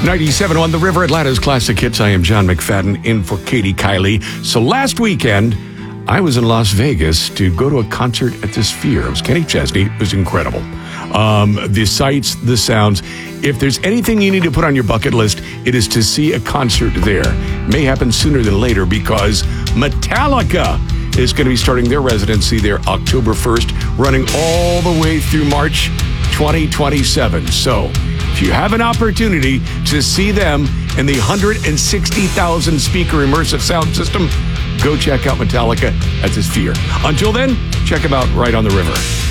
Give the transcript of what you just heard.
97 on The River, Atlanta's Classic Hits. I am John McFadden in for Katie Kiley. So last weekend, I was in Las Vegas to go to a concert at the Sphere. It was Kenny Chesney. It was incredible. The sights, the sounds. If there's anything you need to put on your bucket list, it is to see a concert there. May happen sooner than later because Metallica is going to be starting their residency there October 1st, running all the way through March 2027. So if you have an opportunity to see them in the 160,000 speaker immersive sound system, go check out Metallica at the Sphere. Until then, check them out right on the river.